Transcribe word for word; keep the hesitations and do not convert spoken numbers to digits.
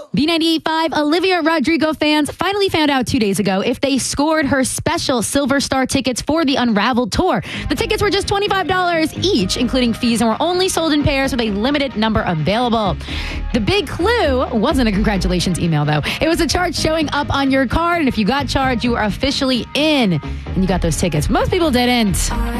B ninety-eight point five Olivia Rodrigo fans finally found out two days ago if they scored her special Silver Star tickets for the Unraveled tour. The tickets were just twenty-five dollars each, including fees, and were only sold in pairs with a limited number available. The big clue wasn't a congratulations email, though. It was a chart showing up on your card, and if you got charged, you were officially in, and you got those tickets. Most people didn't.